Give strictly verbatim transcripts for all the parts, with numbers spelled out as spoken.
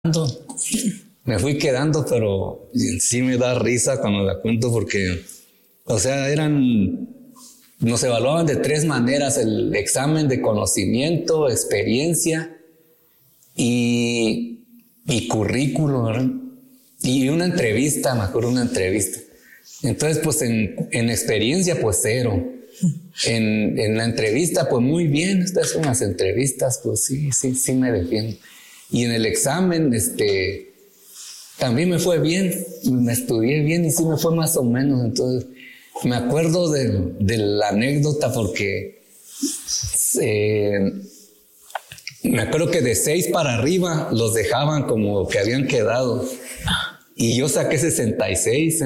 Me fui quedando, pero sí me da risa cuando la cuento porque, o sea, eran, nos evaluaban de tres maneras: el examen de conocimiento, experiencia y, y currículo, ¿verdad? Y una entrevista, me acuerdo, una entrevista. Entonces, pues en, en experiencia, pues cero. En, en la entrevista, pues muy bien. Estas son las entrevistas, pues sí, sí, sí me defiendo. Y en el examen, este, también me fue bien. Me estudié bien y sí me fue más o menos. Entonces, me acuerdo de, de la anécdota porque eh, me acuerdo que de seis para arriba los dejaban como que habían quedado. Y yo saqué sesenta y seis.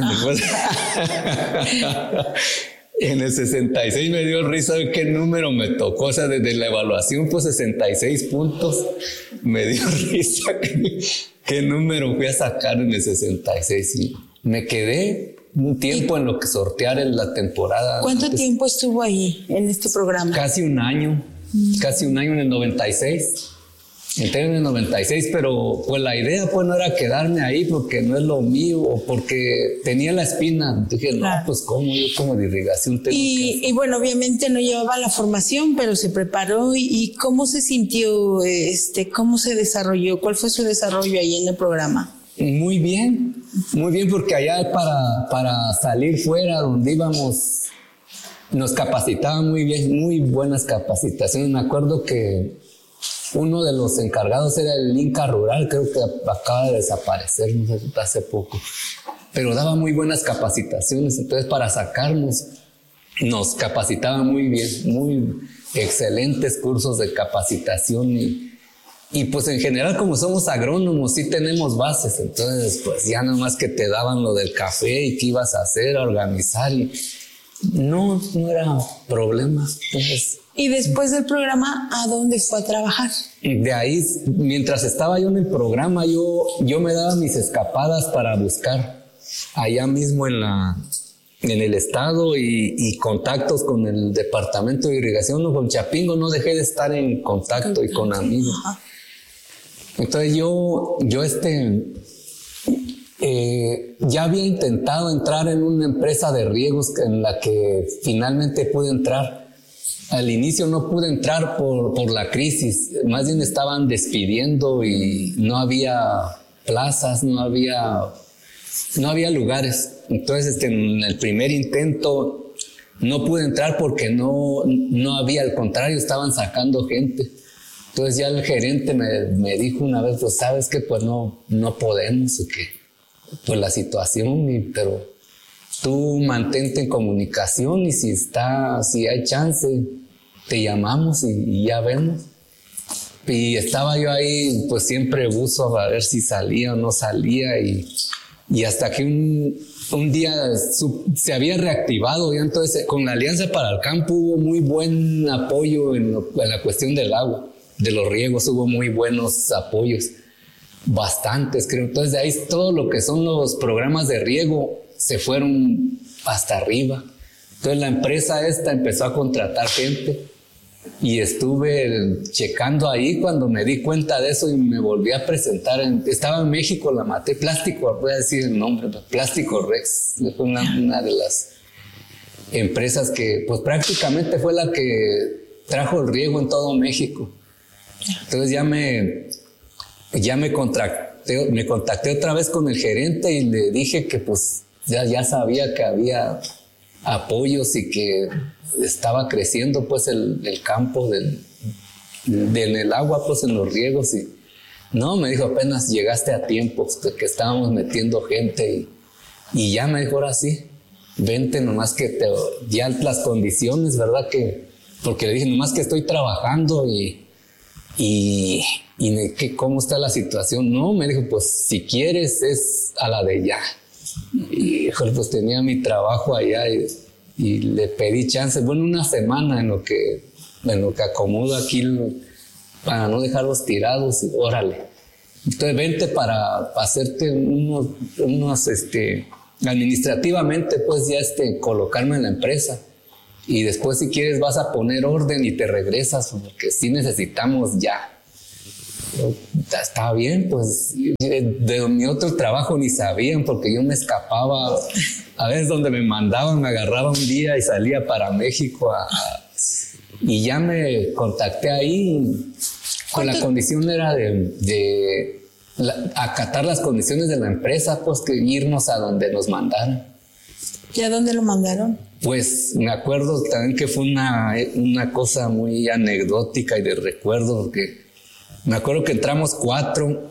En el sesenta y seis me dio risa de qué número me tocó. O sea, desde la evaluación, pues sesenta y seis puntos. Me dio risa qué, qué número fui a sacar en el sesenta y seis. Y me quedé un tiempo en lo que sortear en la temporada. ¿Cuánto antes. tiempo estuvo ahí en este programa? Casi un año. Mm. Casi un año en el noventa y seis. Entré en el noventa y seis, pero pues la idea pues no era quedarme ahí porque no es lo mío o porque tenía la espina. Dije, no, claro. Pues como yo como de irrigación tengo y, que... y bueno, obviamente no llevaba la formación, pero se preparó. ¿Y, y cómo se sintió? Este, ¿Cómo se desarrolló? ¿Cuál fue su desarrollo ahí en el programa? Muy bien, muy bien, porque allá para, para salir fuera donde íbamos nos capacitaban muy bien, muy buenas capacitaciones. Me acuerdo que uno de los encargados era el Inca Rural, creo que acaba de desaparecer, no sé, hace poco, pero daba muy buenas capacitaciones. Entonces, para sacarnos, nos capacitaba muy bien, muy excelentes cursos de capacitación. Y, y pues en general, como somos agrónomos, sí tenemos bases. Entonces, pues ya nada más que te daban lo del café y qué ibas a hacer, a organizar, y no, no era problema. Entonces, y después del programa, ¿a dónde fue a trabajar? De ahí, mientras estaba yo en el programa, yo, yo me daba mis escapadas para buscar allá mismo en, la, en el estado y, y contactos con el departamento de irrigación o con Chapingo. No dejé de estar en contacto y con amigos. Entonces yo, yo este, eh, ya había intentado entrar en una empresa de riegos en la que finalmente pude entrar. Al inicio no pude entrar por, por la crisis, más bien estaban despidiendo y no había plazas, no había, no había lugares. Entonces, este, en el primer intento no pude entrar porque no, no había, al contrario, estaban sacando gente. Entonces ya el gerente me, me dijo una vez, pues sabes que pues no, no podemos, que pues la situación, y, pero tú mantente en comunicación y si está, si hay chance, te llamamos y, y ya vemos. Y estaba yo ahí, pues siempre buzo a ver si salía o no salía, y, y hasta que un, un día su, se había reactivado, y entonces con la Alianza para el Campo hubo muy buen apoyo en, lo, en la cuestión del agua, de los riegos, hubo muy buenos apoyos, bastantes creo. Entonces de ahí todo lo que son los programas de riego se fueron hasta arriba. Entonces la empresa esta empezó a contratar gente y estuve checando ahí cuando me di cuenta de eso y me volví a presentar. En, estaba en México, la maté, Plástico, voy a decir el nombre, Plástico Rex, fue una, una de las empresas que pues prácticamente fue la que trajo el riego en todo México. Entonces ya me, ya me contacté, me contacté otra vez con el gerente y le dije que pues Ya, ya sabía que había apoyos y que estaba creciendo pues el, el campo del, del el agua, pues en los riegos. Y no, me dijo, apenas llegaste a tiempo, que estábamos metiendo gente, y, y ya me dijo, ahora sí, vente, nomás que te, ya las condiciones, ¿verdad? Que, porque le dije, nomás que estoy trabajando y, y, y que, ¿cómo está la situación? No, me dijo, pues si quieres es a la de ya. Y pues tenía mi trabajo allá y, y le pedí chance, bueno, una semana en lo que, en lo que acomodo aquí para no dejarlos tirados, y órale. Entonces vente para hacerte unos, unos este, administrativamente, pues ya este, colocarme en la empresa. Y después si quieres vas a poner orden y te regresas, porque sí necesitamos ya. Está bien, pues de, de mi otro trabajo ni sabían porque yo me escapaba. A veces donde me mandaban me agarraba un día y salía para México a, y ya me contacté ahí. Con la condición era de, de la, acatar las condiciones de la empresa, pues que irnos a donde nos mandaran. ¿Y a dónde lo mandaron? Pues me acuerdo también que fue una, una cosa muy anecdótica y de recuerdo, porque me acuerdo que entramos cuatro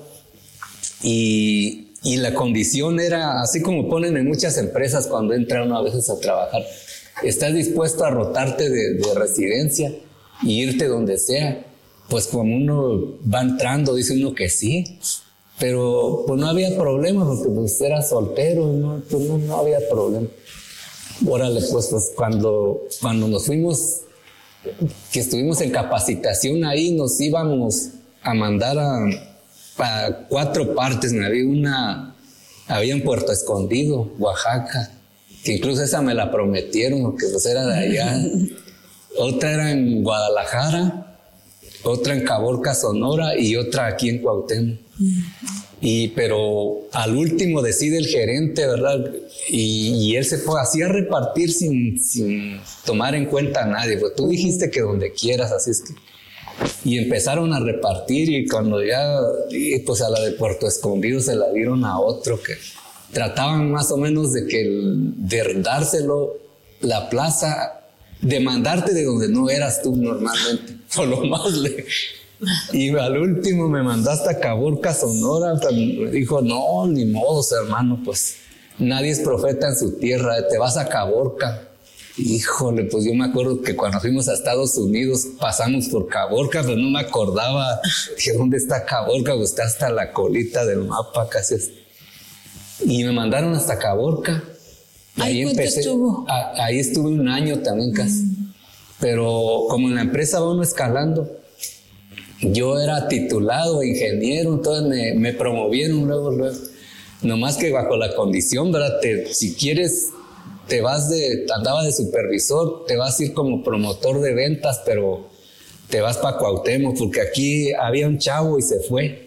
y, y la condición era, así como ponen en muchas empresas cuando entran a veces a trabajar, estás dispuesto a rotarte de, de residencia y irte donde sea. Pues como uno va entrando, dice uno que sí, pero pues no había problema porque pues era soltero, ¿no? Pues no, no había problema. Órale, pues, pues cuando, cuando nos fuimos, que estuvimos en capacitación ahí, nos íbamos a mandar a, a cuatro partes. Había una, había en Puerto Escondido, Oaxaca, que incluso esa me la prometieron porque pues era de allá. Otra era en Guadalajara, otra en Caborca, Sonora y otra aquí en Cuauhtémoc. Y pero al último decide el gerente, ¿verdad? Y, y él se fue así a repartir sin, sin tomar en cuenta a nadie. Pues tú dijiste que donde quieras, así es que... Y empezaron a repartir y cuando ya, y pues a la de Puerto Escondido se la dieron a otro que trataban más o menos de que de dárselo la plaza, de mandarte de donde no eras tú normalmente, por lo más le... Y al último me mandaste a Caborca, Sonora. Me dijo, no, ni modos, hermano, pues nadie es profeta en su tierra, te vas a Caborca. Híjole, pues yo me acuerdo que cuando fuimos a Estados Unidos pasamos por Caborca, pero no me acordaba de dónde está Caborca, pues está hasta la colita del mapa casi. Y me mandaron hasta Caborca. Ahí empecé. Estuvo? A, ahí estuve un año también casi. Mm. Pero como en la empresa va uno escalando, yo era titulado ingeniero, entonces me, me promovieron luego, luego. Nomás que bajo la condición, ¿verdad? Te, si quieres, te vas de, andaba de supervisor, te vas a ir como promotor de ventas, pero te vas para Cuauhtémoc, porque aquí había un chavo y se fue.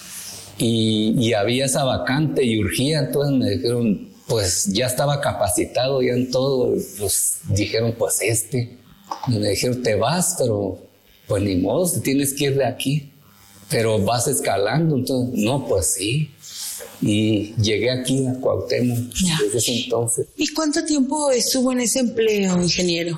Y, y había esa vacante y urgía, entonces me dijeron, pues ya estaba capacitado ya en todo, pues dijeron, pues este. Y me dijeron, te vas, pero... pues ni modo, tienes que ir de aquí, pero vas escalando. Entonces, no, pues sí. Y llegué aquí a Cuauhtémoc ya. Desde ese entonces. ¿Y cuánto tiempo estuvo en ese empleo, ingeniero?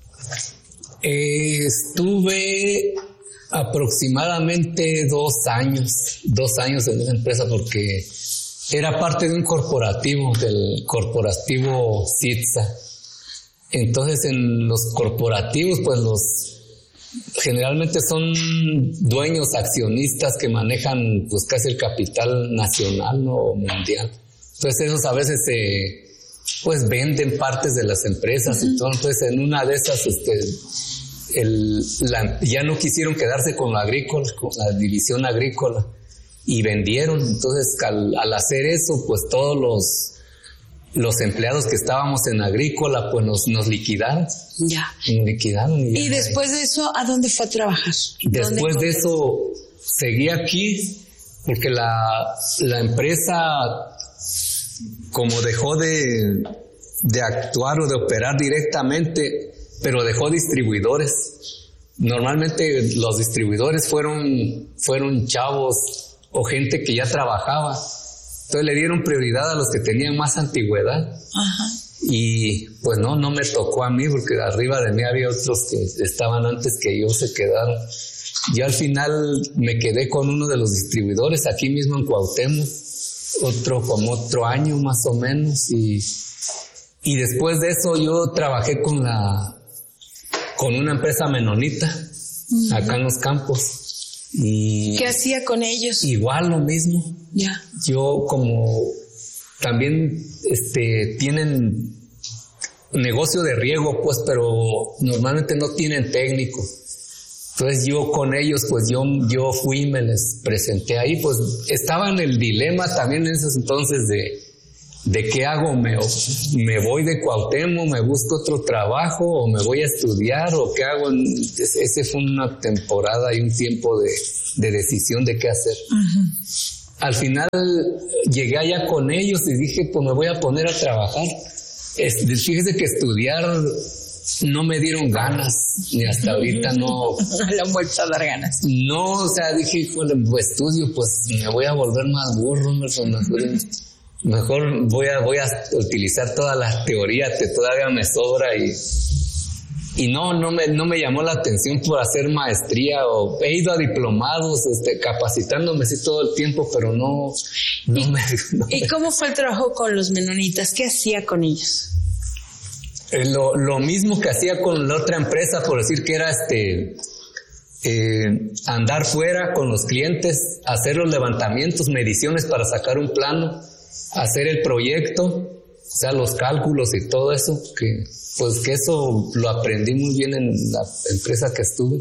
Eh, estuve aproximadamente dos años, dos años en esa empresa porque era parte de un corporativo, del corporativo SITSA. Entonces, en los corporativos, pues los generalmente son dueños, accionistas que manejan pues casi el capital nacional, ¿no? O mundial. Entonces esos a veces se pues venden partes de las empresas. Uh-huh. Y todo. Entonces en una de esas este, el, la, ya no quisieron quedarse con la agrícola, con la división agrícola y vendieron. Entonces al, al hacer eso pues todos los los empleados que estábamos en agrícola pues nos, nos liquidaron. Ya. Nos liquidaron. Y, ¿Y después de eso a dónde fue a trabajar? Después de eso seguí aquí porque la, la empresa como dejó de, de actuar o de operar directamente, pero dejó distribuidores. Normalmente los distribuidores fueron, fueron chavos o gente que ya trabajaba. Entonces le dieron prioridad a los que tenían más antigüedad. Ajá. Y pues no, no me tocó a mí porque arriba de mí había otros que estaban antes que yo, se quedaron. Yo al final me quedé con uno de los distribuidores aquí mismo en Cuauhtémoc, otro como otro año más o menos. Y, y después de eso yo trabajé con la, con una empresa menonita, uh-huh, acá en los campos. Y ¿qué hacía con ellos? Igual lo mismo. Ya. Yo como también este tienen negocio de riego, pues, pero normalmente no tienen técnico. Entonces yo con ellos, pues yo, yo fui y me les presenté ahí, pues estaba en el dilema también en esos entonces de, ¿de qué hago? ¿Me, me voy de Cuauhtémoc, me busco otro trabajo o me voy a estudiar o qué hago? Ese fue una temporada y un tiempo de, de decisión de qué hacer. Uh-huh. Al final llegué allá con ellos y dije, pues me voy a poner a trabajar. Es, fíjese que estudiar no me dieron ganas, ni hasta ahorita no. No le han vuelto a dar ganas. No, o sea, dije, híjole, pues estudio, pues me voy a volver más burro, mejor, mejor voy a voy a utilizar toda la teoría que todavía me sobra y y no no me no me llamó la atención por hacer maestría o he ido a diplomados, este, capacitándome sí todo el tiempo, pero no no ¿Y, me. No ¿Y me... cómo fue el trabajo con los menonitas? ¿Qué hacía con ellos? Lo, lo mismo que hacía con la otra empresa, por decir que era este eh, andar fuera con los clientes, hacer los levantamientos, mediciones para sacar un plano, hacer el proyecto, o sea, los cálculos y todo eso, que pues que eso lo aprendí muy bien en la empresa que estuve.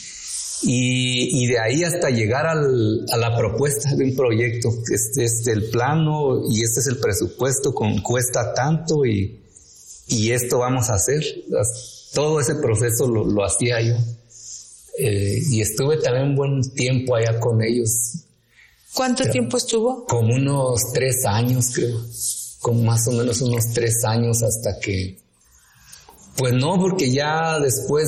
Y, y de ahí hasta llegar al, a la propuesta de un proyecto, que este es el plano y este es el presupuesto, con, cuesta tanto y y esto vamos a hacer. Todo ese proceso lo, lo hacía yo. Eh, y estuve también un buen tiempo allá con ellos. ¿Cuánto Pero, tiempo estuvo? Como unos tres años, creo. Como más o menos unos tres años hasta que... Pues no, porque ya después...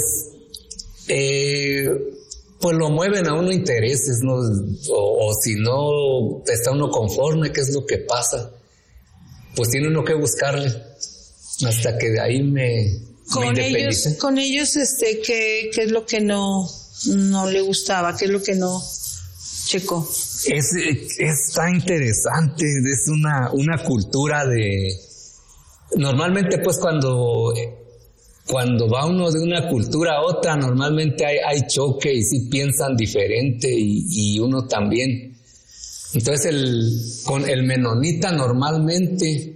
Eh, pues lo mueven a uno intereses, ¿no? O, o si no está uno conforme, ¿qué es lo que pasa? Pues tiene uno que buscarle. Hasta que de ahí me, con me ellos, con ellos, este, ¿qué, qué es lo que no, no le gustaba? ¿Qué es lo que no checó? Es, es tan interesante, es una, una cultura de, normalmente pues cuando, cuando va uno de una cultura a otra, normalmente hay, hay choque y sí piensan diferente y, y uno también. Entonces el, con el menonita normalmente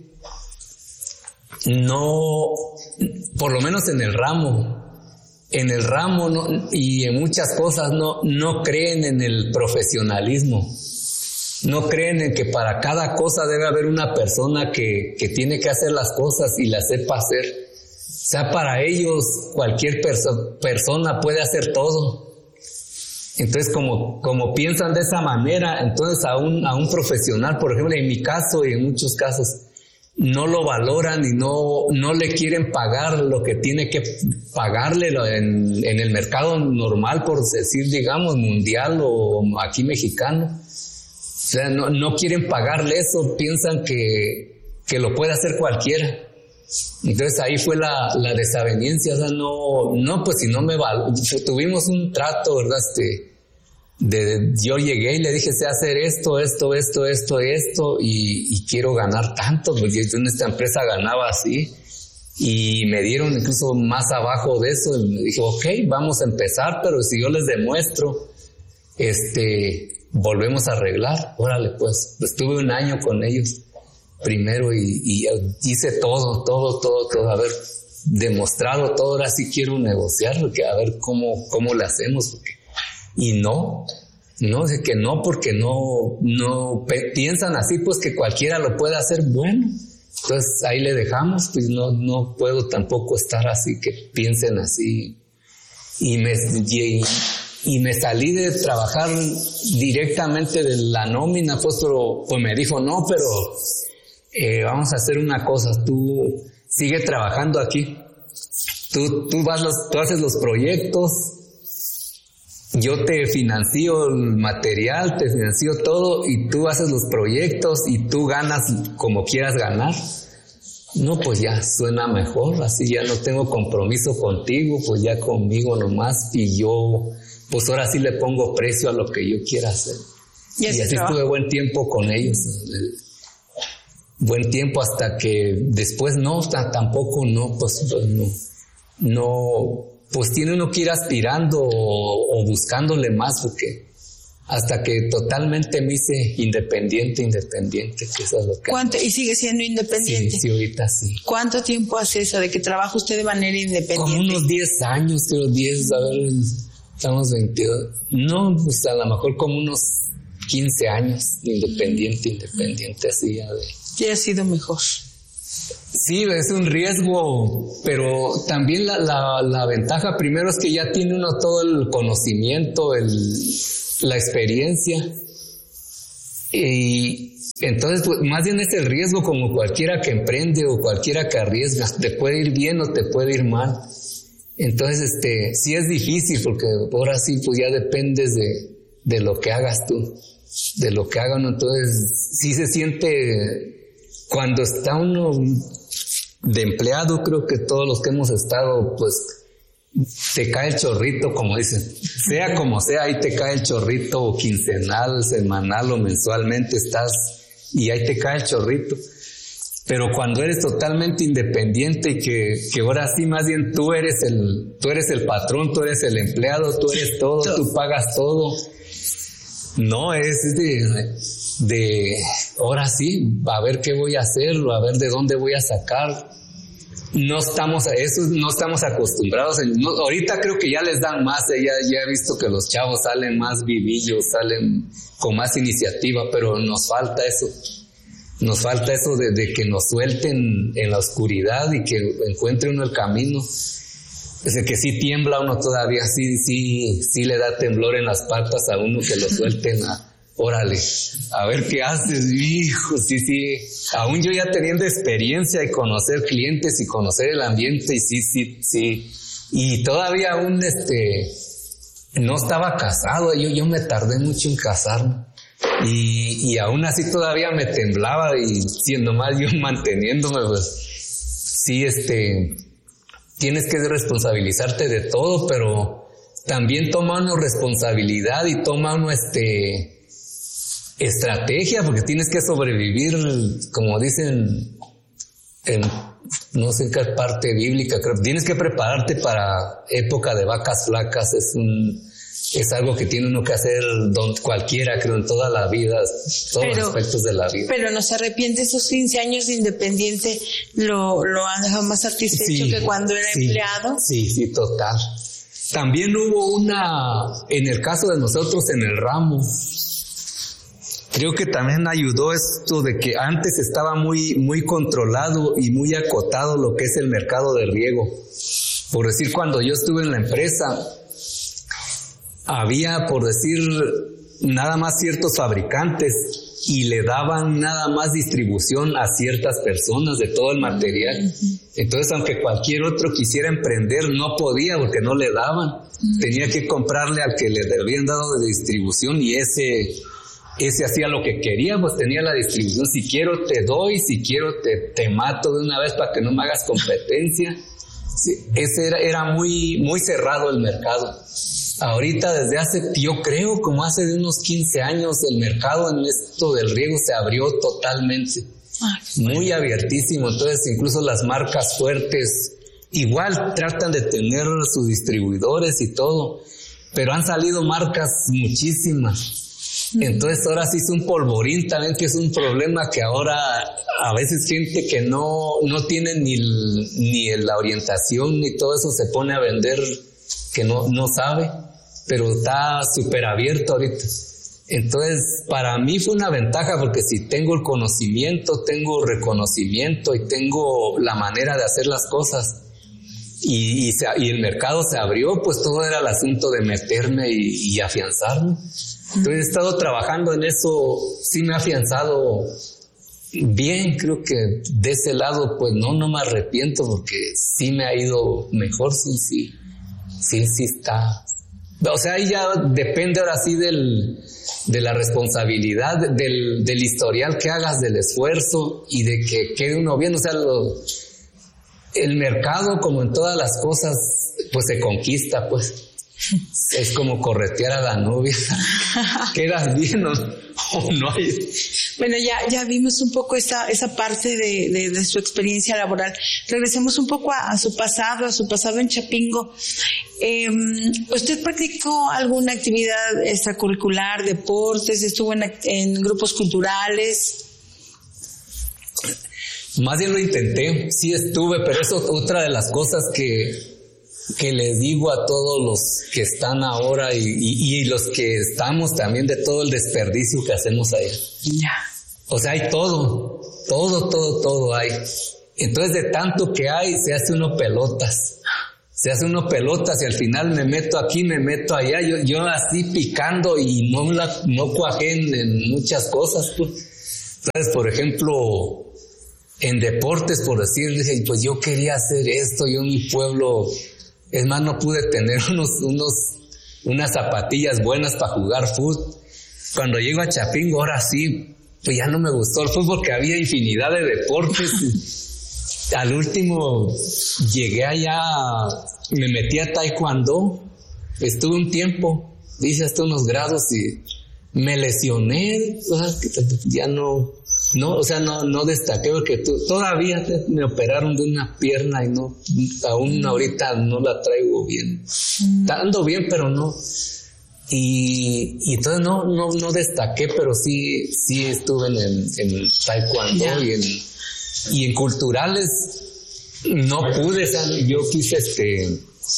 no, por lo menos en el ramo, en el ramo no, y en muchas cosas no, no creen en el profesionalismo, no creen en que para cada cosa debe haber una persona que, que tiene que hacer las cosas y las sepa hacer. O sea, para ellos cualquier perso- persona puede hacer todo. Entonces, como, como piensan de esa manera, entonces a un, a un profesional, por ejemplo, en mi caso y en muchos casos, no lo valoran y no, no le quieren pagar lo que tiene que pagarle en, en el mercado normal, por decir, digamos, mundial o aquí mexicano. O sea, no, no quieren pagarle eso, piensan que, que lo puede hacer cualquiera. Entonces ahí fue la, la desaveniencia, o sea, no, no, pues si no me val... Tuvimos un trato, ¿verdad? Este, de, yo llegué y le dije, sé hacer esto, esto, esto, esto, esto, y, y quiero ganar tanto, porque en esta empresa ganaba así, y me dieron incluso más abajo de eso, y me dije, ok, vamos a empezar, pero si yo les demuestro, este, volvemos a arreglar, órale, pues, estuve un año con ellos primero y, y hice todo, todo, todo, todo, a ver, demostrado todo, ahora sí quiero negociar, porque a ver cómo, cómo le hacemos, porque y no, no, es que no, porque no, no pe- piensan así, pues que cualquiera lo puede hacer, bueno, entonces ahí le dejamos, pues no, no puedo tampoco estar así, que piensen así, y me, y, y me salí de trabajar directamente de la nómina, pues, pero, pues me dijo, no, pero eh, vamos a hacer una cosa, tú sigue trabajando aquí, tú, tú vas los, tú haces los proyectos, yo te financio el material, te financio todo y tú haces los proyectos y tú ganas como quieras ganar. No, pues ya suena mejor, así ya no tengo compromiso contigo, pues ya conmigo nomás y yo, pues ahora sí le pongo precio a lo que yo quiera hacer. Y, y así trabajo. Estuve buen tiempo con ellos, buen tiempo hasta que después no, t- tampoco no, pues no, no. Pues tiene uno que ir aspirando o, o buscándole más, porque hasta que totalmente me hice independiente, independiente, que eso es lo que... ¿Cuánto? ¿Y sigue siendo independiente? Sí, sí, ahorita sí. ¿Cuánto tiempo hace eso de que trabaja usted de manera independiente? Como unos diez años, creo, diez, a ver, estamos veintidós. No, pues a lo mejor como unos quince años, independiente, independiente, así ya de... Ya ha sido mejor. Sí, es un riesgo, pero también la, la, la ventaja primero es que ya tiene uno todo el conocimiento, el, la experiencia. Y entonces, pues, más bien es el riesgo como cualquiera que emprende o cualquiera que arriesga. Te puede ir bien o te puede ir mal. Entonces, este, sí es difícil porque ahora sí, pues ya dependes de, de lo que hagas tú, de lo que hagan. Entonces, sí se siente... Cuando está uno de empleado, creo que todos los que hemos estado, pues, te cae el chorrito, como dicen. Sea como sea, ahí te cae el chorrito quincenal, semanal o mensualmente estás y ahí te cae el chorrito. Pero cuando eres totalmente independiente y que, que ahora sí más bien tú eres el, tú eres el patrón, tú eres el empleado, tú eres todo, tú pagas todo. No, es de... de ahora sí, a ver qué voy a hacer, a ver de dónde voy a sacar. No estamos a eso, no estamos acostumbrados. No, ahorita creo que ya les dan más, eh, ya, ya he visto que los chavos salen más vivillos, salen con más iniciativa, pero nos falta eso. Nos falta eso de, de que nos suelten en la oscuridad y que encuentre uno el camino. Es de que sí tiembla uno todavía, sí, sí, sí le da temblor en las patas a uno que lo suelten a órale, a ver qué haces, hijo, sí, sí, aún yo ya teniendo experiencia y conocer clientes y conocer el ambiente y sí, sí, sí, y todavía aún este, no estaba casado, yo, yo me tardé mucho en casarme y, y aún así todavía me temblaba y siendo más yo manteniéndome, pues, sí, este, tienes que responsabilizarte de todo, pero también toma uno responsabilidad y toma uno este... estrategia, porque tienes que sobrevivir, como dicen en, no sé qué parte bíblica, creo, tienes que prepararte para época de vacas flacas, es un, es algo que tiene uno que hacer don, cualquiera, creo, en toda la vida, todos pero, los aspectos de la vida. Pero no se arrepiente, esos quince años de independiente lo, lo han dejado más satisfecho sí, que cuando era sí, empleado. Sí, sí, total. También hubo una, en el caso de nosotros en el ramo, creo que también ayudó esto de que antes estaba muy, muy controlado y muy acotado lo que es el mercado de riego. Por decir, cuando yo estuve en la empresa, había, por decir, nada más ciertos fabricantes y le daban nada más distribución a ciertas personas de todo el material. Entonces, aunque cualquier otro quisiera emprender, no podía porque no le daban. Tenía que comprarle al que le habían dado de distribución y ese... ese hacía lo que quería, pues tenía la distribución, si quiero te doy, si quiero te, te mato de una vez para que no me hagas competencia. Sí, ese era, era muy, muy cerrado el mercado. Ahorita desde hace, yo creo como hace de unos quince años, el mercado en esto del riego se abrió totalmente, muy abiertísimo. Entonces incluso las marcas fuertes igual tratan de tener sus distribuidores y todo, pero han salido marcas muchísimas. Entonces ahora sí es un polvorín también, que es un problema que ahora a veces gente que no, no tiene ni, el, ni la orientación ni todo eso se pone a vender que no, no sabe, pero está súper abierto ahorita. Entonces para mí fue una ventaja porque si tengo el conocimiento, tengo reconocimiento y tengo la manera de hacer las cosas y, y, se, y el mercado se abrió, pues todo era el asunto de meterme y, y afianzarme. Entonces he estado trabajando en eso, sí me ha afianzado bien, creo que de ese lado pues no, no me arrepiento porque sí me ha ido mejor, sí, sí, sí, sí está. O sea, ahí ya depende ahora sí del, de la responsabilidad, del, del historial que hagas, del esfuerzo y de que quede uno bien, o sea, lo, el mercado como en todas las cosas pues se conquista pues. Es como corretear a la novia. ¿Quedas bien o, o no? Bueno, ya, ya vimos un poco esa, esa parte de, de, de su experiencia laboral. Regresemos un poco a, a su pasado, a su pasado en Chapingo. Eh, ¿Usted practicó alguna actividad extracurricular, deportes? ¿Estuvo en, en grupos culturales? Más bien lo intenté, sí estuve, pero eso es otra de las cosas que que les digo a todos los que están ahora y, y, y los que estamos también de todo el desperdicio que hacemos allá. Ya. O sea, hay todo, todo, todo, todo hay. Entonces, de tanto que hay, se hace uno pelotas. Se hace uno pelotas y al final me meto aquí, me meto allá. Yo, yo así picando y no, la, no cuajé en, en muchas cosas. Pues. Entonces, por ejemplo, en deportes, por decir, dije, pues yo quería hacer esto. Yo en mi pueblo, es más, no pude tener unos, unos, unas zapatillas buenas para jugar fútbol. Cuando llego a Chapingo, ahora sí, pues ya no me gustó el fútbol porque había infinidad de deportes. Al último llegué allá, me metí a taekwondo, estuve un tiempo, hice hasta unos grados y me lesioné, o sea, ya no, no, o sea, no, no destaqué porque t- todavía te, me operaron de una pierna y no, aún ahorita no la traigo bien, ando bien pero no. Y, y entonces no, no, no destaqué, pero sí, sí estuve en, el, en taekwondo yeah. y en, y en culturales no pude, o sea, yo quise este,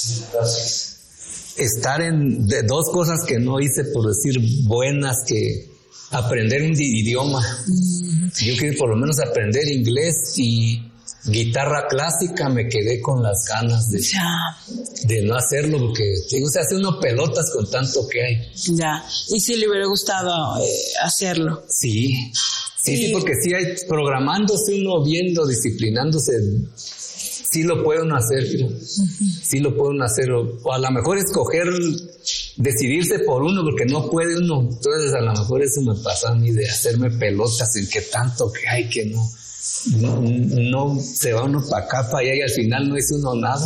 estar en de dos cosas que no hice, por decir buenas, que aprender un idioma. Yo quise por lo menos aprender inglés y guitarra clásica, me quedé con las ganas de, ya. de no hacerlo, porque digo, se hace uno pelotas con tanto que hay. Ya, y sí le hubiera gustado eh, hacerlo. Sí, sí, sí, sí, porque sí hay, programándose uno, viendo, disciplinándose, sí lo puede uno hacer, uh-huh. sí lo puede uno hacer, o, o a lo mejor escoger, decidirse por uno, porque no puede uno, entonces a lo mejor eso me pasa a mí de hacerme pelotas en que tanto que hay que no. No, no se va uno para acá, para allá y al final no hizo uno nada.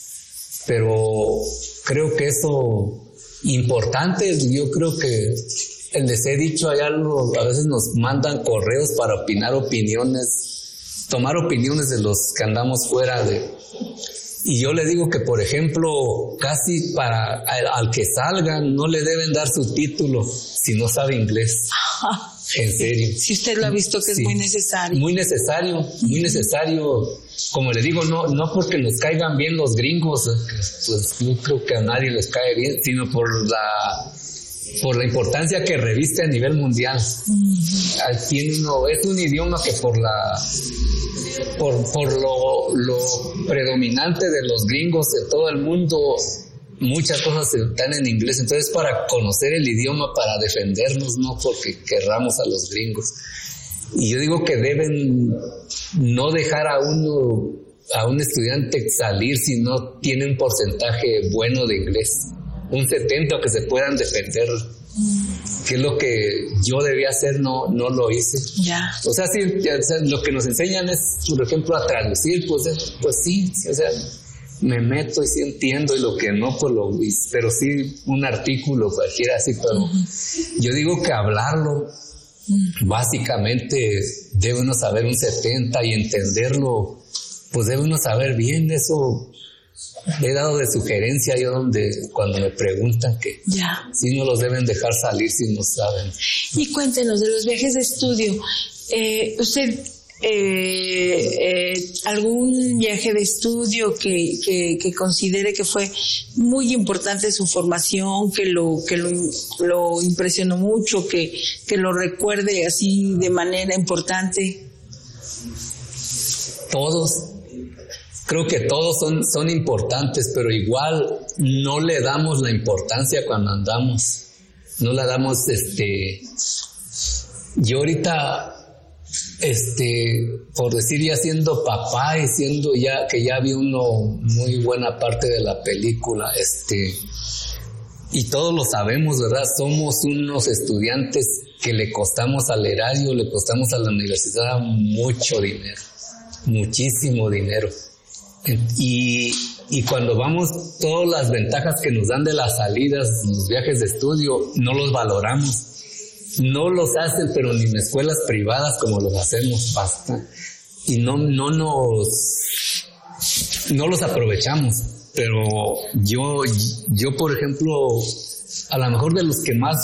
Pero creo que eso importante, yo creo que les he dicho allá, a veces nos mandan correos para opinar opiniones, tomar opiniones de los que andamos fuera de... Y yo le digo que, por ejemplo, casi para al, al que salga no le deben dar su título si no sabe inglés. En serio. Si usted lo ha visto que sí, es muy necesario. Muy necesario, muy necesario. Como le digo, no, no porque nos caigan bien los gringos, pues no creo que a nadie les cae bien, sino por la, por la importancia que reviste a nivel mundial. Uh-huh. Tiene uno, es un idioma que por la, por, por lo, lo predominante de los gringos de todo el mundo, muchas cosas están en inglés, entonces para conocer el idioma, para defendernos, no porque querramos a los gringos. Y yo digo que deben no dejar a uno, a un estudiante salir si no tiene un porcentaje bueno de inglés, un setenta, que se puedan defender, que es lo que yo debía hacer, no, no lo hice. Ya. O sea, sí, ya, o sea, lo que nos enseñan es, por ejemplo, a traducir, pues, pues sí, sí, o sea, me meto y sí entiendo, y lo que no, pues lo, pero sí un artículo cualquiera así, pero uh-huh. yo digo que hablarlo, uh-huh. básicamente debe uno saber un setenta y entenderlo, pues debe uno saber bien. Eso he dado de sugerencia yo donde, cuando me preguntan que ya. si no los deben dejar salir si no saben. Y cuéntenos de los viajes de estudio, eh, usted... Eh, eh, algún viaje de estudio que, que, que considere que fue muy importante su formación, que lo que lo, lo impresionó mucho, que, que lo recuerde así de manera importante. Todos, creo que todos son, son importantes, pero igual no le damos la importancia cuando andamos, no la damos, este, yo ahorita, este, por decir, ya siendo papá y siendo ya, que ya vi uno muy buena parte de la película, este, y todos lo sabemos, ¿verdad? Somos unos estudiantes que le costamos al erario, le costamos a la universidad mucho dinero, muchísimo dinero. Y, y cuando vamos, todas las ventajas que nos dan de las salidas, los viajes de estudio, no los valoramos. No los hacen, pero ni en escuelas privadas como los hacemos, basta. Y no, no nos, no los aprovechamos. Pero yo, yo, por ejemplo, a lo mejor de los que más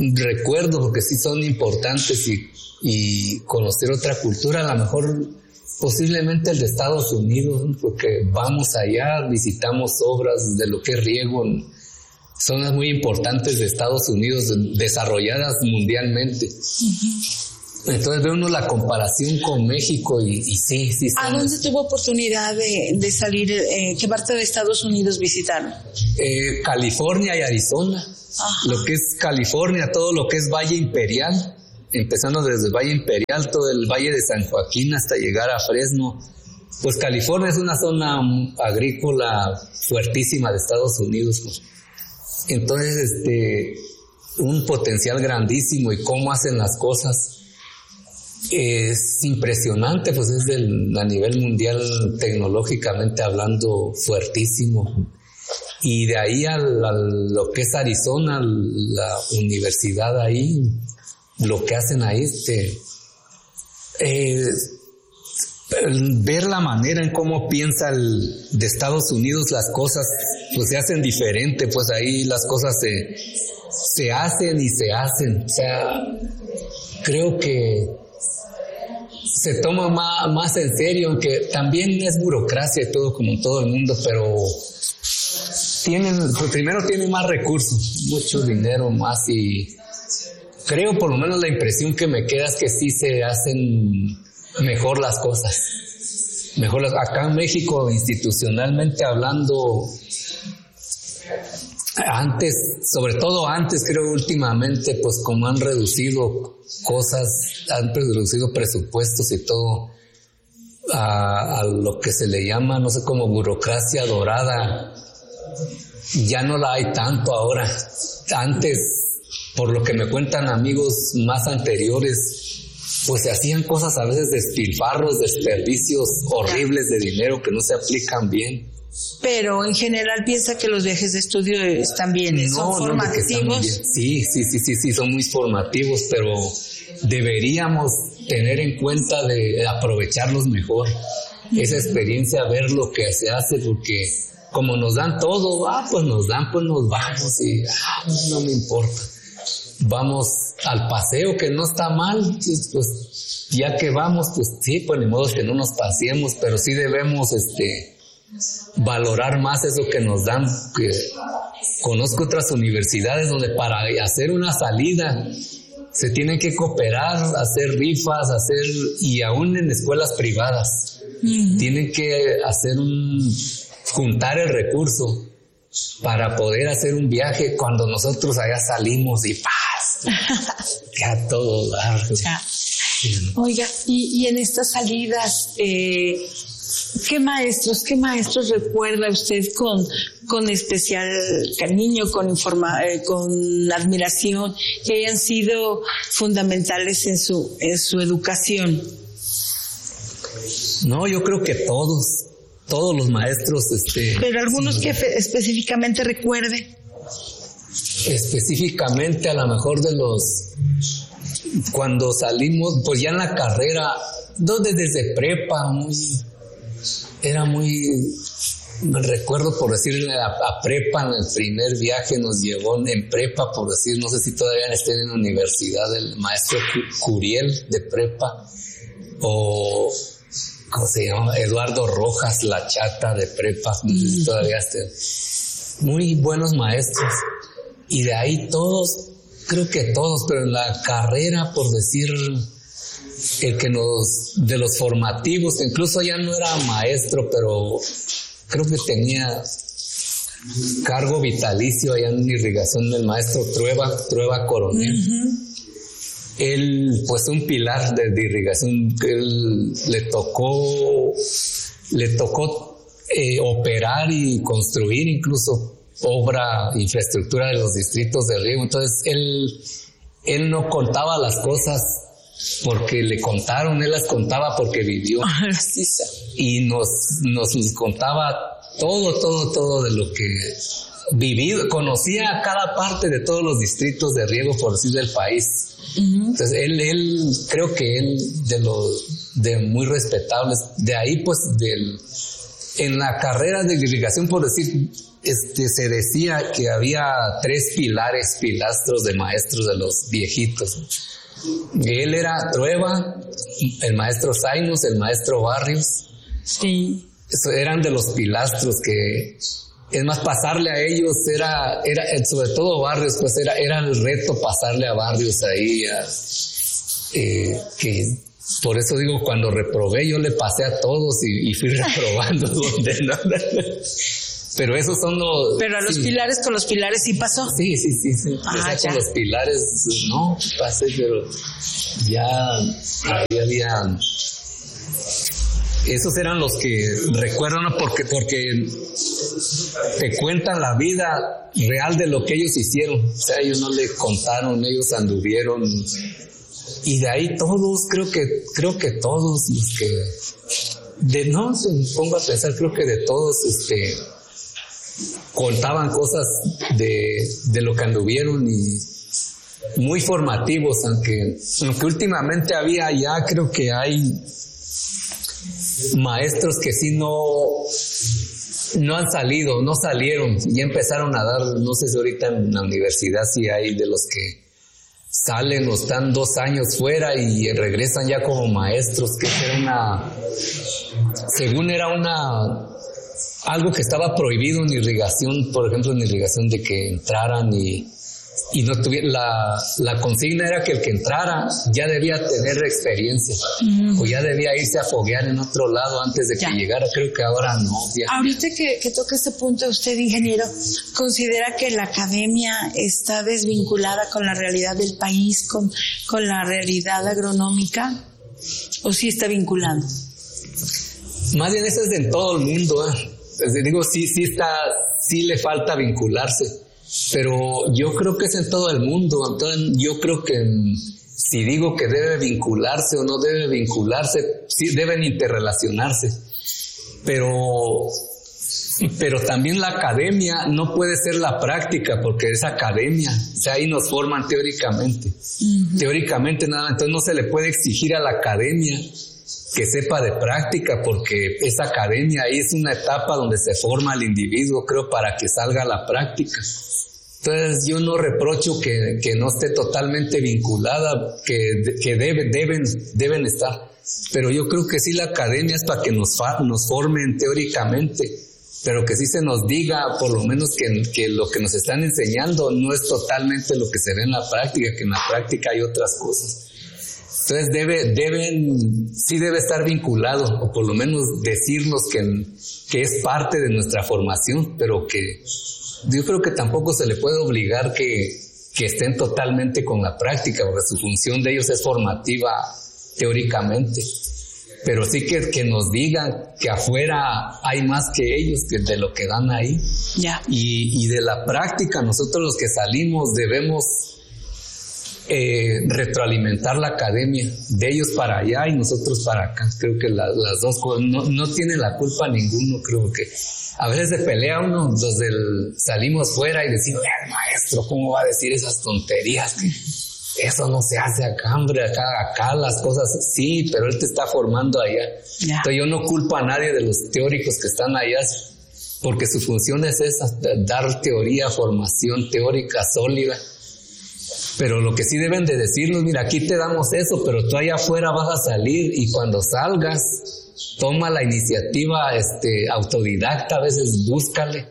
recuerdo, porque sí son importantes y, y conocer otra cultura, a lo mejor posiblemente el de Estados Unidos, porque vamos allá, visitamos obras de lo que es riego en zonas muy importantes de Estados Unidos, desarrolladas mundialmente. Uh-huh. Entonces ve uno la comparación con México y, y sí, sí. ¿A dónde tuvo oportunidad de, de salir? Eh, ¿Qué parte de Estados Unidos visitaron? Eh, California y Arizona. Ajá. Lo que es California, todo lo que es Valle Imperial, empezando desde el Valle Imperial, todo el Valle de San Joaquín hasta llegar a Fresno. Pues California es una zona agrícola fuertísima de Estados Unidos. Pues. Entonces, este, un potencial grandísimo y cómo hacen las cosas es impresionante, pues es del, a nivel mundial tecnológicamente hablando fuertísimo. Y de ahí a, a lo que es Arizona, la universidad ahí, lo que hacen ahí, este, eh, ver la manera en cómo piensa el, de Estados Unidos las cosas, pues se hacen diferente, pues ahí las cosas se, se hacen y se hacen. O sea, creo que se toma más, más en serio, aunque también es burocracia y todo como en todo el mundo, pero tienen, pues primero tienen más recursos, mucho dinero más, y creo, por lo menos la impresión que me queda es que sí se hacen mejor las cosas. Mejor las, acá en México, institucionalmente hablando, antes, sobre todo antes, creo últimamente, pues como han reducido cosas, han reducido presupuestos y todo a, a lo que se le llama, no sé, como burocracia dorada, ya no la hay tanto ahora. Antes, por lo que me cuentan amigos más anteriores, pues se hacían cosas a veces, despilfarros, desperdicios horribles de dinero que no se aplican bien. Pero en general piensa que los viajes de estudio están bien, no, son formativos. No, sí, sí, sí, sí, sí, son muy formativos, pero deberíamos tener en cuenta de aprovecharlos mejor. Esa experiencia, ver lo que se hace, porque como nos dan todo, ah, pues nos dan, pues nos vamos y ah, no me importa. Vamos al paseo, que no está mal, pues ya que vamos, pues sí, pues ni modo que no nos paseemos, pero sí debemos este valorar más eso que nos dan. Que conozco otras universidades donde para hacer una salida se tienen que cooperar, hacer rifas, hacer, y aún en escuelas privadas, uh-huh. tienen que hacer un, juntar el recurso para poder hacer un viaje, cuando nosotros allá salimos y ¡paz! Ya todo largo. Ya. Oiga, y, y en estas salidas, eh, ¿qué maestros, qué maestros recuerda usted con, con especial cariño, con informa, eh, con admiración, que hayan sido fundamentales en su, en su educación? No, yo creo que todos. Todos los maestros, este... Pero algunos sí, que fe- específicamente recuerde. Específicamente, a lo mejor de los... Cuando salimos, pues ya en la carrera, donde desde prepa, muy... Era muy... Me recuerdo, por decir, a, a prepa, en el primer viaje nos llevó en prepa, por decir, no sé si todavía estén en la universidad, el maestro Curiel de prepa, o... ¿Cómo se llama? Eduardo Rojas, la chata de prepa, mm. todavía este, muy buenos maestros. Y de ahí todos, creo que todos, pero en la carrera, por decir, el que nos, de los formativos, incluso ya no era maestro, pero creo que tenía cargo vitalicio allá en irrigación, el maestro Trueba, Trueba Coronel. Uh-huh. Él, pues un pilar de, de irrigación, él le tocó, le tocó eh, operar y construir incluso obra, infraestructura de los distritos de riego. Entonces él, él no contaba las cosas porque le contaron, él las contaba porque vivió. Y nos, nos contaba todo, todo, todo de lo que vivido, conocía cada parte de todos los distritos de riego, por decir, del país. Uh-huh. Entonces él, él, creo que él de los, de muy respetables, de ahí pues del, en la carrera de irrigación, por decir, este, se decía que había tres pilares, pilastros de maestros de los viejitos. Él era Trueba, el maestro Zainos, el maestro Barrios. Sí. Eso eran de los pilastros que, es más, pasarle a ellos era, era sobre todo Barrios, pues era, era el reto pasarle a Barrios ahí, a, eh, que por eso digo, cuando reprobé yo le pasé a todos y, y fui reprobando donde no. Pero esos son los... Pero a los sí. pilares, con los pilares sí pasó. Sí, sí, sí, sí. Ah, o sea, con los pilares no pasé, pero ya ahí había... Esos eran los que recuerdo, ¿no? Porque, porque te cuentan la vida real de lo que ellos hicieron. O sea, ellos no le contaron, ellos anduvieron. Y de ahí todos, creo que, creo que todos los que... De, no, se me pongo a pensar, creo que de todos, este... contaban cosas de, de lo que anduvieron y muy formativos, aunque, aunque últimamente había ya, creo que hay maestros que sí no, no han salido, no salieron, ya empezaron a dar, no sé si ahorita en la universidad sí hay de los que salen o están dos años fuera y regresan ya como maestros, que era una, según era una... algo que estaba prohibido en irrigación, por ejemplo, en irrigación de que entraran y, y no tuviera, la, la consigna era que el que entrara ya debía tener experiencia, mm. o ya debía irse a foguear en otro lado antes de que ya. llegara. Creo que ahora no. Ya. Ahorita que, que toca este punto, usted, ingeniero, ¿considera que la academia está desvinculada con la realidad del país, con, con la realidad agronómica, o sí está vinculado? Más bien eso es en todo el mundo, ¿eh? Digo, sí, sí está, sí le falta vincularse, pero yo creo que es en todo el mundo. Entonces, yo creo que si digo que debe vincularse o no debe vincularse, sí deben interrelacionarse, pero, pero también la academia no puede ser la práctica, porque es academia, o sea, ahí nos forman teóricamente, uh-huh. teóricamente nada, entonces no se le puede exigir a la academia que sepa de práctica, porque esa academia ahí es una etapa donde se forma el individuo, creo, para que salga a la práctica. Entonces yo no reprocho que, que no esté totalmente vinculada, que, que debe, deben, deben estar, pero yo creo que sí la academia es para que nos, nos formen teóricamente, pero que sí se nos diga por lo menos que, que lo que nos están enseñando no es totalmente lo que se ve en la práctica, que en la práctica hay otras cosas. Entonces debe, deben, sí debe estar vinculado, o por lo menos decirnos que, que es parte de nuestra formación, pero que yo creo que tampoco se le puede obligar que, que estén totalmente con la práctica, porque su función de ellos es formativa teóricamente. Pero sí que, que nos digan que afuera hay más que ellos, que de lo que dan ahí. Ya. Y, y de la práctica, nosotros los que salimos debemos Eh, retroalimentar la academia, de ellos para allá y nosotros para acá. Creo que la, las dos cosas, no, no tiene la culpa ninguno. Creo que a veces se pelea uno, los del salimos fuera y decimos, el maestro, ¿cómo va a decir esas tonterías? Que eso no se hace acá, hombre, acá, acá las cosas, sí, pero él te está formando allá. Yeah. Entonces yo no culpo a nadie de los teóricos que están allá, porque su función es esa, dar teoría, formación teórica sólida. Pero lo que sí deben de decirnos, mira, aquí te damos eso, pero tú allá afuera vas a salir y cuando salgas, toma la iniciativa este, autodidacta, a veces búscale.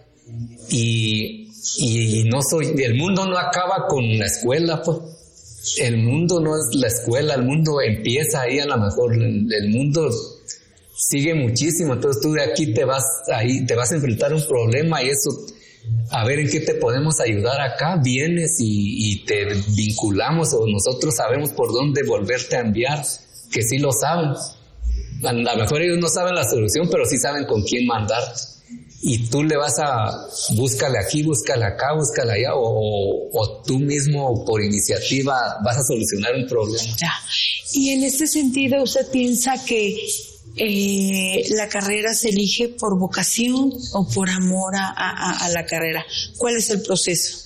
Y, y no soy, el mundo no acaba con la escuela, pues. El mundo no es la escuela, el mundo empieza ahí a lo mejor, el, el mundo sigue muchísimo, entonces tú de aquí te vas ahí, te vas a enfrentar a un problema y eso... A ver en qué te podemos ayudar acá, vienes y, y te vinculamos o nosotros sabemos por dónde volverte a enviar, que sí lo saben. A lo mejor ellos no saben la solución, pero sí saben con quién mandar. Y tú le vas a, búscale aquí, búscale acá, búscale allá, o, o, o tú mismo por iniciativa vas a solucionar un problema. Ya. Y en este sentido, ¿usted piensa que Eh, la carrera se elige por vocación o por amor a, a, a la carrera? ¿Cuál es el proceso?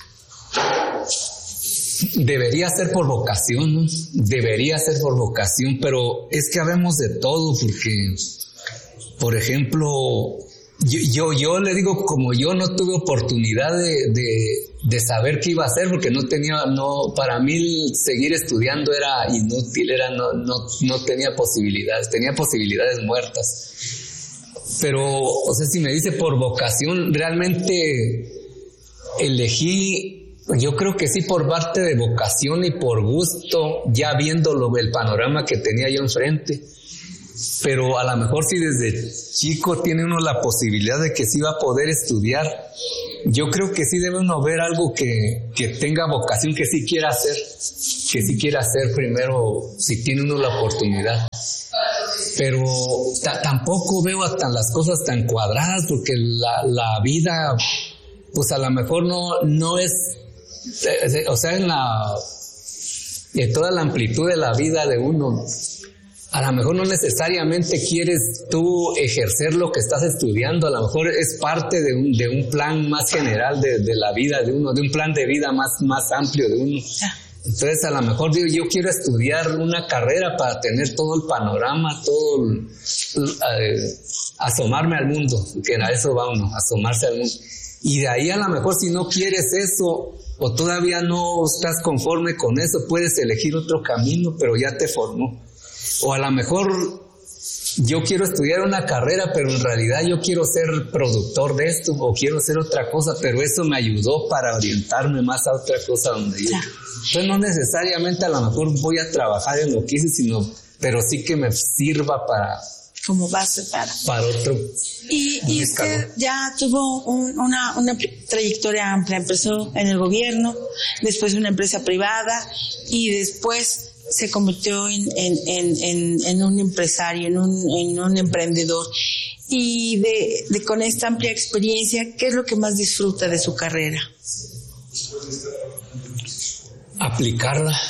Debería ser por vocación, ¿no? Debería ser por vocación, pero es que habemos de todo, porque, por ejemplo, yo, yo, yo le digo, como yo no tuve oportunidad de, de, de saber qué iba a hacer, porque no tenía, no, para mí seguir estudiando era inútil, era, no, no, no tenía posibilidades, tenía posibilidades muertas. Pero, o sea, si me dice por vocación, realmente elegí, yo creo que sí por parte de vocación y por gusto, ya viéndolo, el panorama que tenía yo enfrente. Pero a lo mejor si desde chico tiene uno la posibilidad de que sí va a poder estudiar, yo creo que sí debe uno ver algo que, que tenga vocación, que sí quiera hacer, que sí quiera hacer primero, si tiene uno la oportunidad. Pero t- tampoco veo tan las cosas tan cuadradas, porque la, la vida, pues a lo mejor no, no es, o sea, en la, en toda la amplitud de la vida de uno, a lo mejor no necesariamente quieres tú ejercer lo que estás estudiando, a lo mejor es parte de un, de un plan más general de, de la vida de uno, de un plan de vida más, más amplio de uno. Entonces a lo mejor digo, yo quiero estudiar una carrera para tener todo el panorama, todo el, eh, asomarme al mundo, que a eso va uno, asomarse al mundo. Y de ahí a lo mejor si no quieres eso, o todavía no estás conforme con eso, puedes elegir otro camino, pero ya te formó. O a lo mejor yo quiero estudiar una carrera, pero en realidad yo quiero ser productor de esto, o quiero hacer otra cosa, pero eso me ayudó para orientarme más a otra cosa donde yo. Entonces no necesariamente a lo mejor voy a trabajar en lo que hice, sino, pero sí que me sirva para... Como base para... Para otro... Y, y usted ya tuvo un, una, una trayectoria amplia, empezó en el gobierno, después una empresa privada, y después se convirtió en, en, en, en, en un empresario, en un, en un emprendedor. Y de, de con esta amplia experiencia, ¿qué es lo que más disfruta de su carrera? Aplicarla.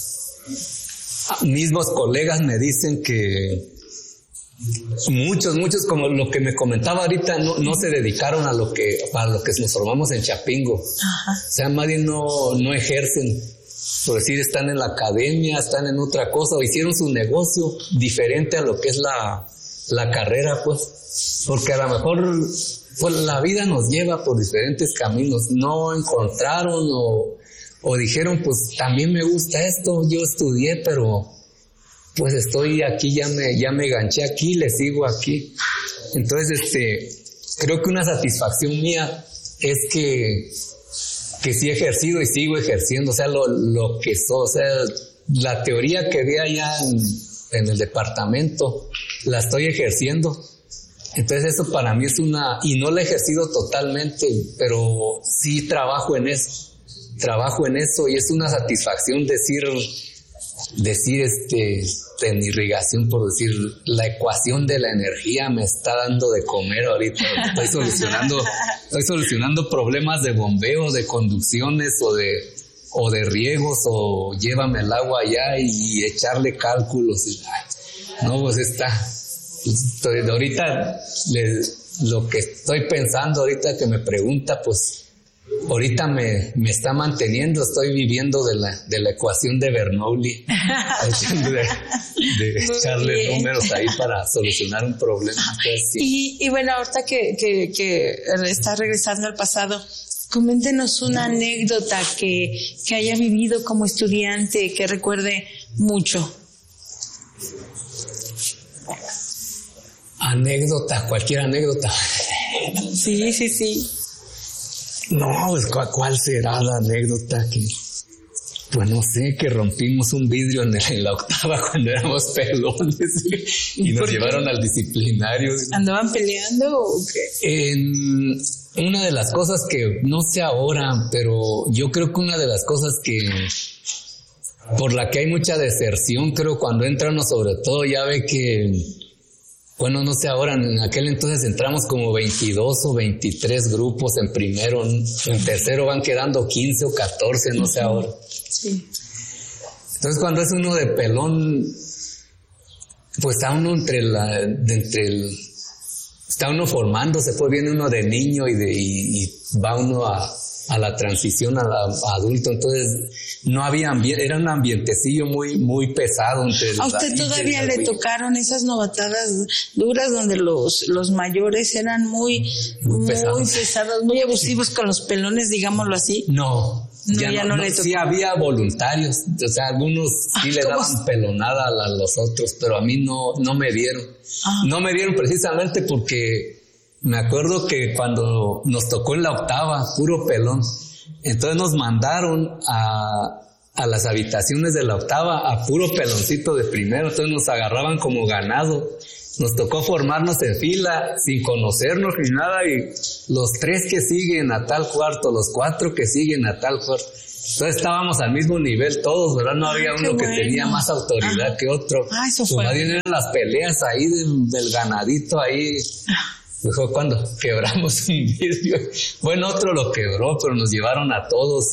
Mismos colegas me dicen que muchos, muchos, como lo que me comentaba ahorita, no, no se dedicaron a lo que, a lo que nos formamos en Chapingo. Ajá. O sea, más bien no, no ejercen. Por decir, están en la academia, están en otra cosa, o hicieron su negocio diferente a lo que es la, la carrera, pues. Porque a lo mejor, pues la vida nos lleva por diferentes caminos. No encontraron o, o dijeron, pues también me gusta esto, yo estudié, pero pues estoy aquí, ya me, ya me ganché aquí, le sigo aquí. Entonces, este, creo que una satisfacción mía es que que sí he ejercido y sigo ejerciendo, o sea, lo, lo que soy, o sea, la teoría que vi allá en, en el departamento, la estoy ejerciendo. Entonces eso para mí es una, y no la he ejercido totalmente, pero sí trabajo en eso, trabajo en eso y es una satisfacción decir, decir este, en irrigación, por decir, la ecuación de la energía me está dando de comer ahorita, estoy solucionando, estoy solucionando problemas de bombeo, de conducciones o de, o de riegos, o llévame el agua allá y echarle cálculos. No, pues está, estoy, ahorita le, lo que estoy pensando ahorita que me pregunta, pues ahorita me, me está manteniendo, estoy viviendo de la, de la ecuación de Bernoulli, de, de echarle números ahí para solucionar un problema. Entonces, sí. y, y bueno, ahorita que, que, que está regresando al pasado, coméntenos una anécdota que, que haya vivido como estudiante, que recuerde mucho. Anécdota, cualquier anécdota. Sí, sí, sí. No, pues ¿cuál, cuál será la anécdota? Que, pues no sé, que rompimos un vidrio en, el, en la octava cuando éramos pelones y, y nos llevaron al disciplinario. ¿Andaban peleando o qué? En una de las cosas que, no sé ahora, pero yo creo que una de las cosas que, por la que hay mucha deserción, creo cuando entra uno sobre todo, ya ve que, bueno, no sé ahora, en aquel entonces entramos como veintidós o veintitrés grupos en primero, en tercero van quedando quince o catorce, no sé ahora. Sí. Entonces cuando es uno de pelón, pues está uno entre la, de entre el, está uno formándose, pues viene uno de niño y, de, y, y va uno a, a la transición a, la, a adulto, entonces no había ambiente, era un ambientecillo muy muy pesado. Entre ¿A usted todavía le tocaron esas novatadas duras donde los los mayores eran muy muy, muy pesados. pesados, muy abusivos con los pelones, digámoslo así? No. No, ya, ya no, no, no le tocó. Sí había voluntarios, o sea, algunos sí ah, le daban pelonada a los otros, pero a mí no, no me dieron. Ah. No me dieron precisamente porque me acuerdo que cuando nos tocó en la octava, puro pelón, entonces nos mandaron a, a las habitaciones de la octava a puro peloncito de primero, entonces nos agarraban como ganado. Nos tocó formarnos en fila sin conocernos ni nada y los tres que siguen a tal cuarto, los cuatro que siguen a tal cuarto. Entonces estábamos al mismo nivel todos, ¿verdad? No había ah, uno que bueno. tenía más autoridad ah. que otro. Ah, eso pues fue. Más bien eran las peleas ahí del, del ganadito ahí. Fue cuando quebramos un vidrio. Bueno, otro lo quebró, pero nos llevaron a todos.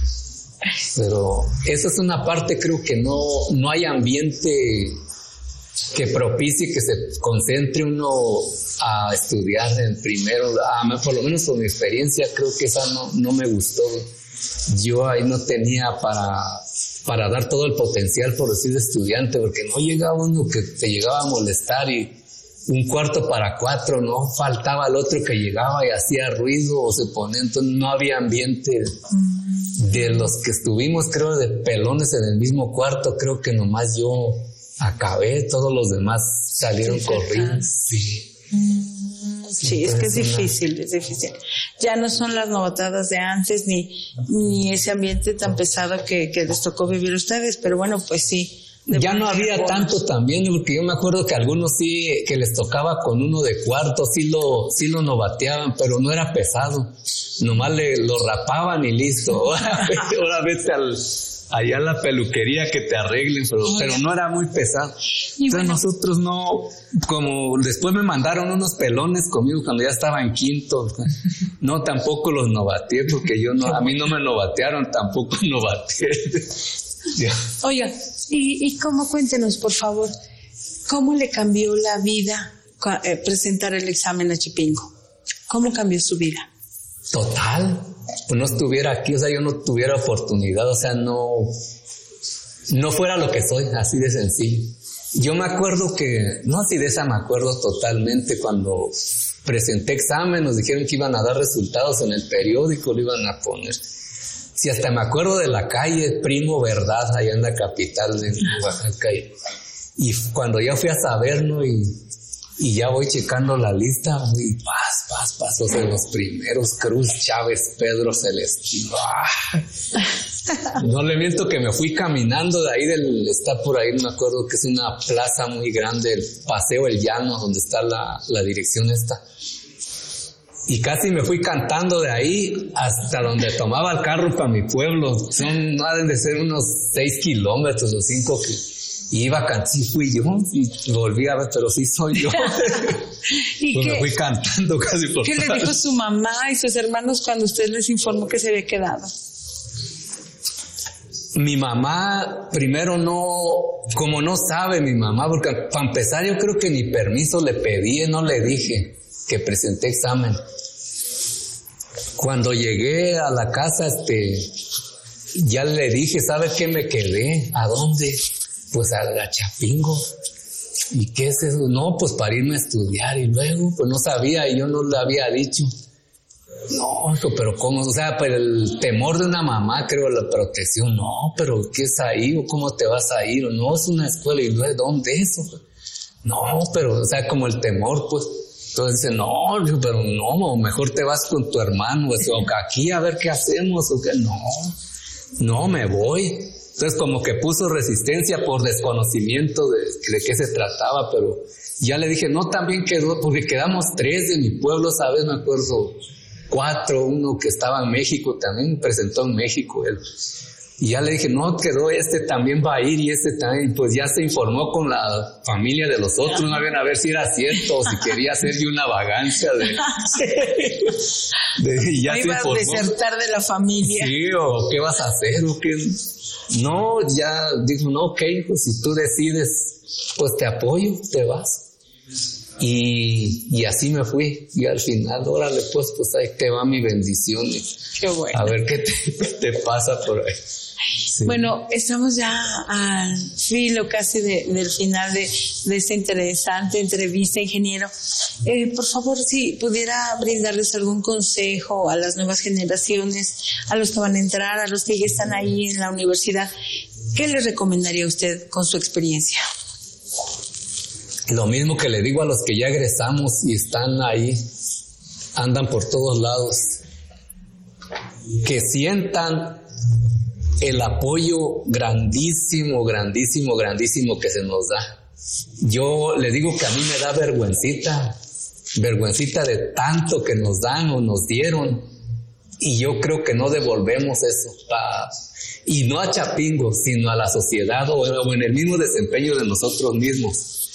Pero esa es una parte, creo que no, no hay ambiente que propicie que se concentre uno a estudiar en primero, a, por lo menos por mi experiencia, creo que esa no, no me gustó. Yo ahí no tenía para, para dar todo el potencial, por decir, de estudiante, porque no llegaba uno que te llegaba a molestar y un cuarto para cuatro, no faltaba el otro que llegaba y hacía ruido o se ponía, entonces no había ambiente. De los que estuvimos, creo, de pelones en el mismo cuarto, creo que nomás yo acabé, todos los demás salieron sí, corriendo. Sí. Mm, sí, sí, es que es difícil, una... es difícil. Ya no son las novatadas de antes, ni, ni ese ambiente tan pesado que, que les tocó vivir a ustedes, pero bueno, pues sí. Ya no había buenos. Tanto también, porque yo me acuerdo que algunos sí, que les tocaba con uno de cuarto, sí lo, sí lo novateaban, pero no era pesado. Nomás le, lo rapaban y listo. Ahora vete, ahora vete al... allá en la peluquería que te arreglen, pero, pero no era muy pesado. Y entonces bueno, nosotros no, como después me mandaron unos pelones conmigo cuando ya estaba en quinto, no, tampoco los novateé porque yo no, a mí no me novatearon, tampoco novateé. Oiga, y, y cómo, cuéntenos por favor, ¿cómo le cambió la vida eh, presentar el examen a Chipingo? ¿Cómo cambió su vida? Total, pues no estuviera aquí, o sea, yo no tuviera oportunidad, o sea, no, no fuera lo que soy, así de sencillo. Yo me acuerdo que, no así de esa me acuerdo totalmente, cuando presenté examen, nos dijeron que iban a dar resultados en el periódico, lo iban a poner. Sí, hasta me acuerdo de la calle Primo Verdad, allá en la capital de Oaxaca, y, y cuando ya fui a saber, ¿no? Y, y ya voy checando la lista, y paz, paz, paz, o sea, los primeros, Cruz, Chávez, Pedro, Celestino. ¡Ah! No le miento que me fui caminando de ahí, del, está por ahí, me acuerdo que es una plaza muy grande, el Paseo El Llano, donde está la, la dirección esta. Y casi me fui cantando de ahí hasta donde tomaba el carro para mi pueblo. Son, no deben de ser unos seis kilómetros o cinco que y iba a cantar, sí fui yo, y volví a ver, pero sí soy yo. ¿Y pues qué, me fui cantando casi por ¿Qué le dijo su mamá y sus hermanos cuando usted les informó que se había quedado? Mi mamá, primero no, como no sabe mi mamá, porque para empezar yo creo que ni permiso le pedí, no le dije que presenté examen. Cuando llegué a la casa, este, ya le dije, ¿sabe qué me quedé? ¿A dónde? Pues a la Chapingo. ¿Y qué es eso? No, pues para irme a estudiar. Y luego, pues no sabía y yo no le había dicho. No, pero ¿cómo? O sea, pues el temor de una mamá, creo, la protección. No, pero ¿qué es ahí? ¿O cómo te vas a ir? O no, es una escuela. ¿Y luego dónde es eso? No, pero, o sea, como el temor, pues. Entonces dice, no, pero no, mejor te vas con tu hermano. O sea, aquí a ver qué hacemos. O que no, no, me voy. Entonces como que puso resistencia por desconocimiento de, de qué se trataba, pero ya le dije, no, también quedó, porque quedamos tres de mi pueblo, ¿sabes? Me acuerdo, cuatro, uno que estaba en México también, presentó en México él. Y ya le dije, no, quedó este también va a ir y este también, pues ya se informó con la familia de los otros, no habían a ver si era cierto o si quería hacer yo una vagancia de... de y ya se informó. ¿Ibas a desertar de la familia? Sí, o qué vas a hacer, o qué... No, ya dijo, no, ok, pues si tú decides, pues te apoyo, te vas. Y, y así me fui. Y al final, órale, pues, pues ahí te va mi bendición. Qué bueno. A ver qué te, qué te pasa por ahí. Sí. Bueno, estamos ya al filo casi de, del final de, de esta interesante entrevista, ingeniero. Eh, por favor, si pudiera brindarles algún consejo a las nuevas generaciones, a los que van a entrar, a los que ya están ahí en la universidad, ¿qué les recomendaría usted con su experiencia? Lo mismo que le digo a los que ya egresamos y están ahí, andan por todos lados, que sientan el apoyo grandísimo, grandísimo, grandísimo que se nos da. Yo le digo que a mí me da vergüencita, vergüencita de tanto que nos dan o nos dieron, y yo creo que no devolvemos eso, pa, y no a Chapingo, sino a la sociedad o en el mismo desempeño de nosotros mismos.